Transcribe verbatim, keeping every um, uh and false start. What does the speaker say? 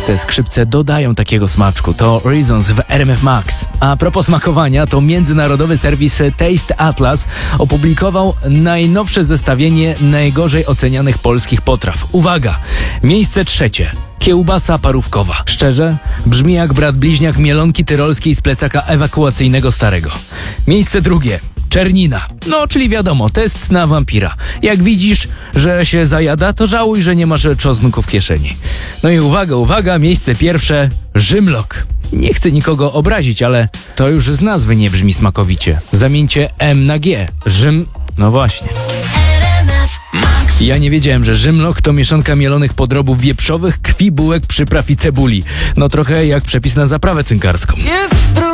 Te skrzypce dodają takiego smaczku. To Reasons w R M F Max. A propos smakowania, to międzynarodowy serwis Taste Atlas opublikował najnowsze zestawienie najgorzej ocenianych polskich potraw. Uwaga! Miejsce trzecie. Kiełbasa parówkowa. Szczerze, brzmi jak brat bliźniak mielonki tyrolskiej z plecaka ewakuacyjnego starego. Miejsce drugie. Czernina. No, czyli wiadomo, test na wampira. Jak widzisz, że się zajada, to żałuj, że nie masz czosnku w kieszeni. No i uwaga, uwaga, miejsce pierwsze. Rzymlok. Nie chcę nikogo obrazić, ale to już z nazwy nie brzmi smakowicie. Zamieńcie M na G. Rzym... No właśnie. Ja nie wiedziałem, że Rzymlok to mieszanka mielonych podrobów wieprzowych, krwi, bułek, przypraw i cebuli. No trochę jak przepis na zaprawę cynkarską. Jest